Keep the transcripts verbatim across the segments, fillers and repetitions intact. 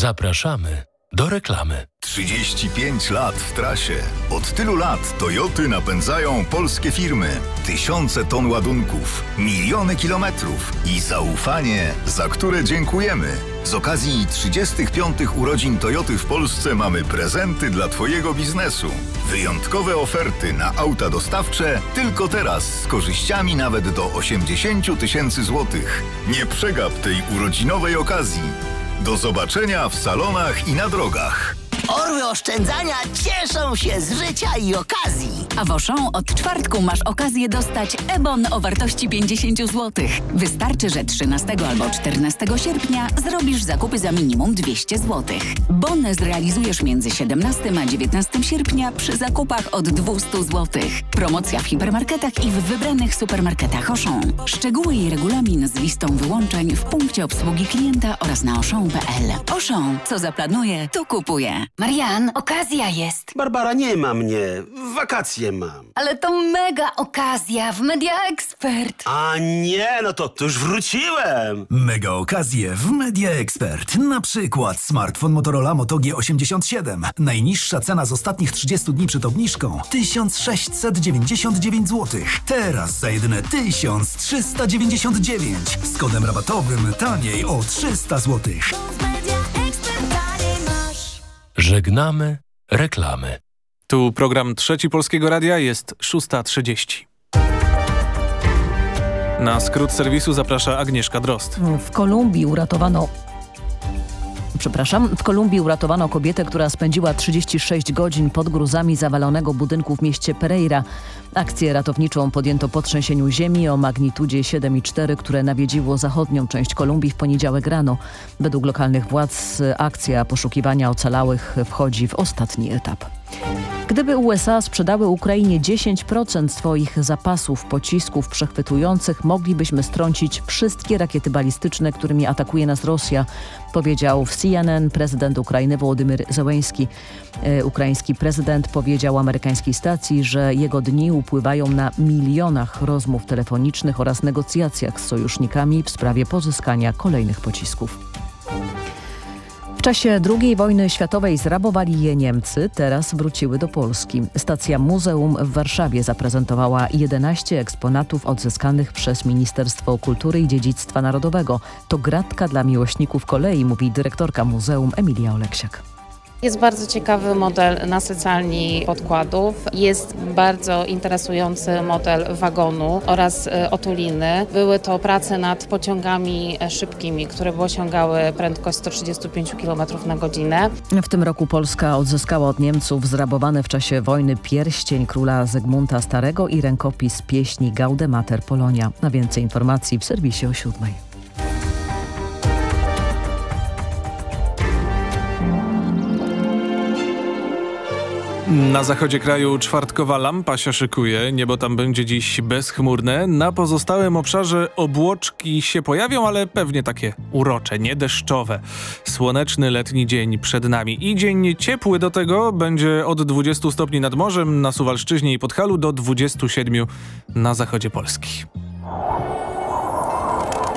Zapraszamy do reklamy. trzydzieści pięć lat w trasie. Od tylu lat Toyoty napędzają polskie firmy. Tysiące ton ładunków, miliony kilometrów i zaufanie, za które dziękujemy. Z okazji trzydziestych piątych urodzin Toyoty w Polsce mamy prezenty dla Twojego biznesu. Wyjątkowe oferty na auta dostawcze tylko teraz z korzyściami nawet do osiemdziesiąt tysięcy złotych. Nie przegap tej urodzinowej okazji. Do zobaczenia w salonach i na drogach. Orły oszczędzania cieszą się z życia i okazji. A w Auchan od czwartku masz okazję dostać e-bon o wartości pięćdziesiąt złotych. Wystarczy, że trzynastego albo czternastego sierpnia zrobisz zakupy za minimum dwieście złotych. Bon zrealizujesz między siedemnastego a dziewiętnastego sierpnia przy zakupach od dwieście złotych. Promocja w hipermarketach i w wybranych supermarketach Auchan. Szczegóły i regulamin z listą wyłączeń w punkcie obsługi klienta oraz na auchan kropka p l. Auchan, co zaplanuje, to kupuje. Marian, okazja jest. Barbara, nie ma mnie. Wakacje mam. Ale to mega okazja w Media Expert. A nie, no to, to już wróciłem. Mega okazje w Media Expert. Na przykład smartfon Motorola Moto G osiemdziesiąt siedem. Najniższa cena z ostatnich trzydziestu dni przed obniżką tysiąc sześćset dziewięćdziesiąt dziewięć złotych. Teraz za jedyne tysiąc trzysta dziewięćdziesiąt dziewięć. Z kodem rabatowym taniej o trzysta złotych. Żegnamy reklamy. Tu program Trzeci Polskiego Radia, jest szósta trzydzieści. Na skrót serwisu zaprasza Agnieszka Drozd. W Kolumbii uratowano... Przepraszam, w Kolumbii uratowano kobietę, która spędziła trzydzieści sześć godzin pod gruzami zawalonego budynku w mieście Pereira. Akcję ratowniczą podjęto po trzęsieniu ziemi o magnitudzie siedem i cztery, które nawiedziło zachodnią część Kolumbii w poniedziałek rano. Według lokalnych władz akcja poszukiwania ocalałych wchodzi w ostatni etap. Gdyby U S A sprzedały Ukrainie dziesięć procent swoich zapasów pocisków przechwytujących, moglibyśmy strącić wszystkie rakiety balistyczne, którymi atakuje nas Rosja, powiedział w C N N prezydent Ukrainy Wołodymyr Zełenski. E, ukraiński prezydent powiedział amerykańskiej stacji, że jego dni upływają na milionach rozmów telefonicznych oraz negocjacjach z sojusznikami w sprawie pozyskania kolejnych pocisków. W czasie drugiej wojny światowej zrabowali je Niemcy, teraz wróciły do Polski. Stacja Muzeum w Warszawie zaprezentowała jedenaście eksponatów odzyskanych przez Ministerstwo Kultury i Dziedzictwa Narodowego. To gratka dla miłośników kolei, mówi dyrektorka muzeum Emilia Oleksiak. Jest bardzo ciekawy model nasycalni podkładów, jest bardzo interesujący model wagonu oraz otuliny. Były to prace nad pociągami szybkimi, które osiągały prędkość sto trzydzieści pięć kilometrów na godzinę. W tym roku Polska odzyskała od Niemców zrabowany w czasie wojny pierścień króla Zygmunta Starego i rękopis pieśni Gaudemater Polonia. Na więcej informacji w serwisie o siódmej. Na zachodzie kraju czwartkowa lampa się szykuje, niebo tam będzie dziś bezchmurne. Na pozostałym obszarze obłoczki się pojawią, ale pewnie takie urocze, nie deszczowe. Słoneczny letni dzień przed nami i dzień ciepły do tego będzie od dwudziestu stopni nad morzem na Suwalszczyźnie i Podhalu do dwudziestu siedmiu na zachodzie Polski.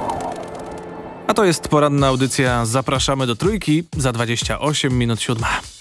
A to jest poranna audycja Zapraszamy do Trójki za dwadzieścia osiem minut siódma.